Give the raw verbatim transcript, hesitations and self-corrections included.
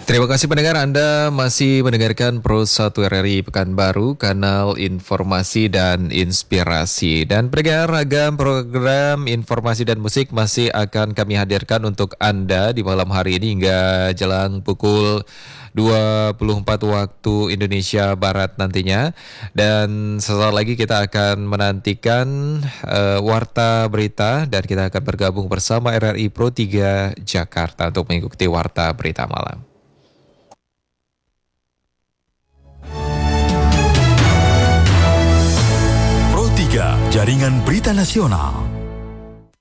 Terima kasih pendengar, Anda masih mendengarkan Pro satu R R I Pekanbaru, kanal informasi dan inspirasi. Dan pendengar, ragam program informasi dan musik masih akan kami hadirkan untuk Anda di malam hari ini hingga jelang pukul dua puluh empat waktu Indonesia Barat nantinya. Dan sesaat lagi kita akan menantikan uh, Warta Berita dan kita akan bergabung bersama R R I Pro tiga Jakarta untuk mengikuti Warta Berita Malam. Pro tiga, Jaringan Berita Nasional.